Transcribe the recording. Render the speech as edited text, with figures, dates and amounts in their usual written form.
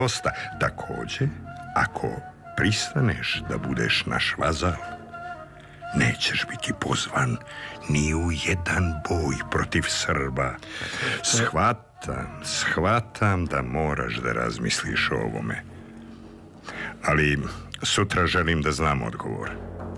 posta. Također, ako pristaneš da budeš naš vazal, nećeš biti pozvan ni u jedan boj protiv Srba. Shvatam da moraš da razmisliš o ovome. Ali sutra želim da znam odgovor.